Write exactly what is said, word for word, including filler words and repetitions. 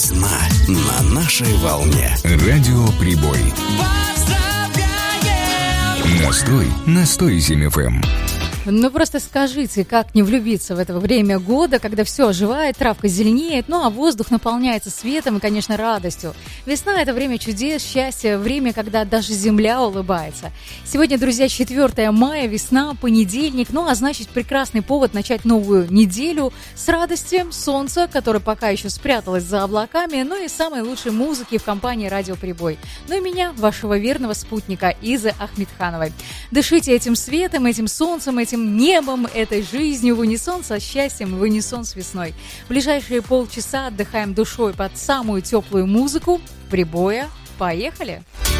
Весна на нашей волне. Радио Прибой. Настой на сто семь эф эм. Ну, просто скажите, как не влюбиться в это время года, когда все оживает, травка зеленеет, ну, а воздух наполняется светом и, конечно, радостью. Весна – это время чудес, счастья, время, когда даже земля улыбается. Сегодня, друзья, четвёртое мая, весна, понедельник, ну, а значит, прекрасный повод начать новую неделю с радости, солнца, которое пока еще спряталось за облаками, ну и самой лучшей музыки в компании «Радио Прибой». Ну и меня, вашего верного спутника Изы Ахмедхановой. Дышите этим светом, этим солнцем, этим небом, этой жизнью в унисон со счастьем, в унисон с весной. В ближайшие полчаса отдыхаем душой под самую теплую музыку Прибоя. Поехали!